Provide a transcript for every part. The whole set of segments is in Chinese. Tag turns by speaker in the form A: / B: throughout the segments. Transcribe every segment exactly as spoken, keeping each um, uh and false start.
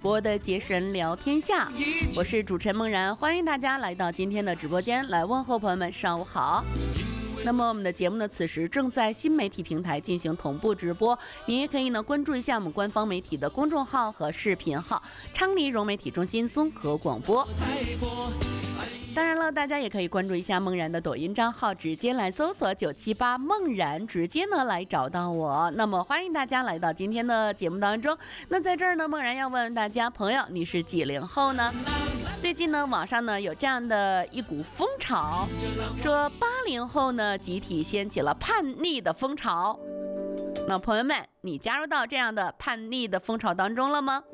A: 播的杰神聊天下，我是主持人梦然，欢迎大家来到今天的直播间来问候朋友们，上午好。那么我们的节目呢，此时正在新媒体平台进行同步直播，您也可以呢关注一下我们官方媒体的公众号和视频号昌黎融媒体中心综合广播。当然了，大家也可以关注一下梦然的抖音账号，直接来搜索九七八梦然，直接呢来找到我。那么欢迎大家来到今天的节目当中。那在这儿呢，梦然要问大家，朋友，你是几零后呢？最近呢，网上呢有这样的一股风潮，说八零后呢集体掀起了叛逆的风潮。那朋友们，你加入到这样的叛逆的风潮当中了吗？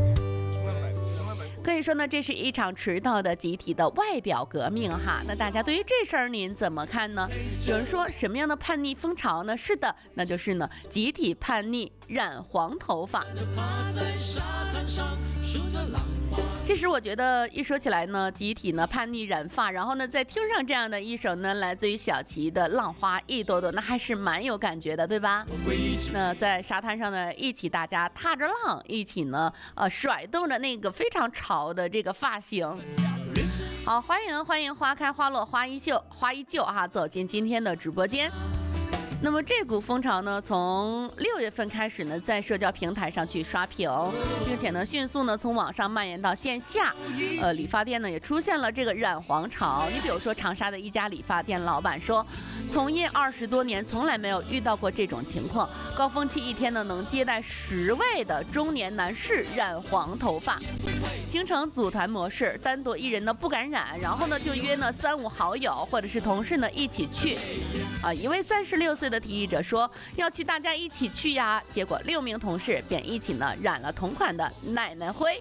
A: 可以说呢，这是一场迟到的集体的外表革命哈。那大家对于这事儿您怎么看呢？有人说什么样的叛逆风潮呢？是的，那就是呢集体叛逆染黄头发。其实我觉得一说起来呢，集体呢叛逆染发，然后呢再听上这样的一首呢来自于小齐的《浪花一朵朵》，那还是蛮有感觉的，对吧？那在沙滩上呢，一起大家踏着浪，一起呢呃甩动着那个非常潮的这个发型。好，欢迎欢迎花开花落花依旧花依旧哈，走进今天的直播间。那么这股风潮呢，从六月份开始呢，在社交平台上去刷屏，并且呢，迅速呢从网上蔓延到线下。呃，理发店呢也出现了这个染黄潮。你比如说长沙的一家理发店老板说，从业二十多年，从来没有遇到过这种情况。高峰期一天呢，能接待十位的中年男士染黄头发，形成组团模式，单独一人呢不敢染，然后呢就约呢三五好友或者是同事呢一起去。啊，一位三十六岁的提议者说要去，大家一起去呀。结果六名同事便一起呢染了同款的奶奶灰。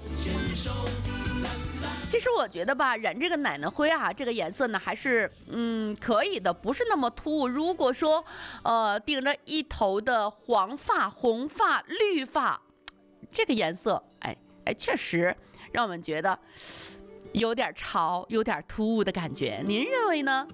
A: 其实我觉得吧，染这个奶奶灰啊，这个颜色呢还是嗯可以的，不是那么突兀。如果说呃顶着一头的黄发、红发、绿发，这个颜色，哎哎，确实让我们觉得有点潮，有点突兀的感觉。您认为呢？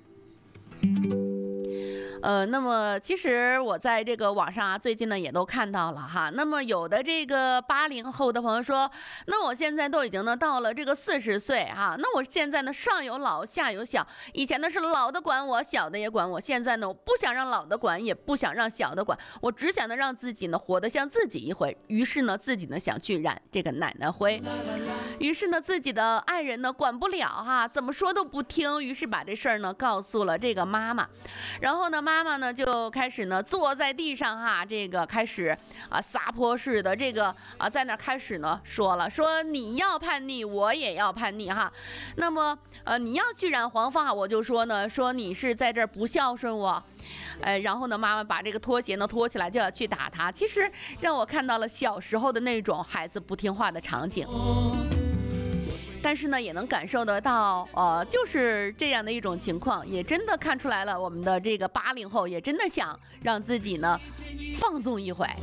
A: 呃，那么其实我在这个网上啊，最近呢也都看到了哈。那么有的这个八零后的朋友说，那我现在都已经呢到了这个四十岁哈，那我现在呢上有老下有小，以前呢是老的管我，小的也管我，现在呢我不想让老的管，也不想让小的管，我只想呢让自己呢活得像自己一回。于是呢自己呢想去染这个奶奶灰，于是呢自己的爱人呢管不了哈，怎么说都不听，于是把这事儿呢告诉了这个妈妈，然后呢妈。妈妈呢就开始呢坐在地上哈，这个开始啊撒泼似的，这个啊在那开始呢说了，说你要叛逆，我也要叛逆哈。那么呃你要去染黄发，我就说呢，说你是在这儿不孝顺我。呃，然后呢，妈妈把这个拖鞋呢拖起来就要去打他。其实让我看到了小时候的那种孩子不听话的场景。但是呢，也能感受得到，呃，就是这样的一种情况，也真的看出来了，我们的这个八零后也真的想让自己呢放纵一回。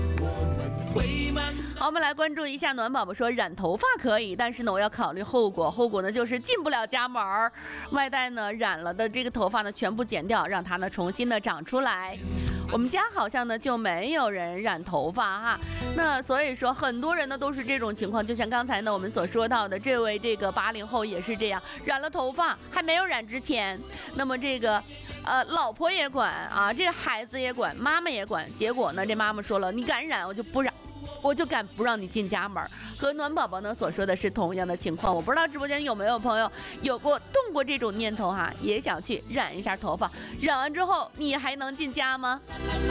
A: 好，我们来关注一下暖宝宝说，染头发可以，但是呢，我要考虑后果。后果呢，就是进不了家门儿，外带呢染了的这个头发呢全部剪掉，让它呢重新的长出来。我们家好像呢就没有人染头发哈，那所以说很多人呢都是这种情况，就像刚才呢我们所说到的，这位这个八零后也是这样，染了头发还没有染之前，那么这个呃老婆也管啊，这个孩子也管，妈妈也管，结果呢这妈妈说了，你敢染我就不染。我就敢不让你进家门，和暖宝宝呢所说的是同样的情况。我不知道直播间有没有朋友有过动过这种念头哈，也想去染一下头发，染完之后你还能进家吗？